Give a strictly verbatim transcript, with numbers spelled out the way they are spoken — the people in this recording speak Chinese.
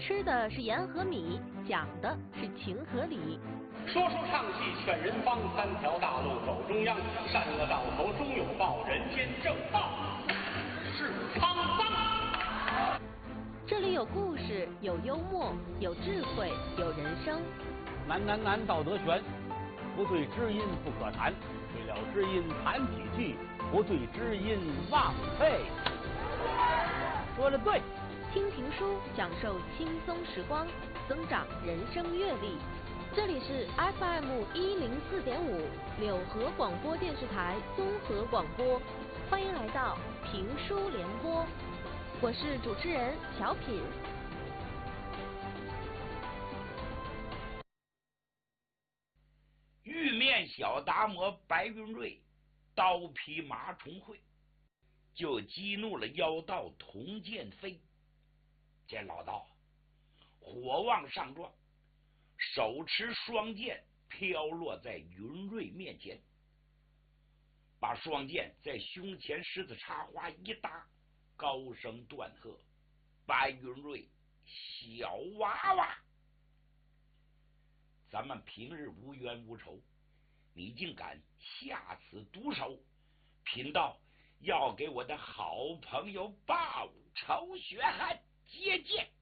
吃的是盐和米，讲的是情和理。 说书唱戏劝人方，三条大路走中央，善恶到头终有报，人间正道是沧桑。 这里有故事，有幽默，有智慧，有人生。 难难难，道德悬，不对知音不可谈，对了知音谈几句，不对知音枉费。说的对。 听评书，享受轻松时光，增长人生阅历。这里是 F M 一零四点五柳河广播电视台综合广播，欢迎来到评书联播，我是主持人乔品。 玉面小达摩白云瑞刀劈马重会，就激怒了妖道童剑飞。见老道火旺上撞，手持双剑飘落在云瑞面前，把双剑在胸前狮子插花一搭，高声断喝：白云瑞小娃娃，咱们平日无冤无仇，你竟敢下此毒手，贫道要给我的好朋友报仇雪恨，接见。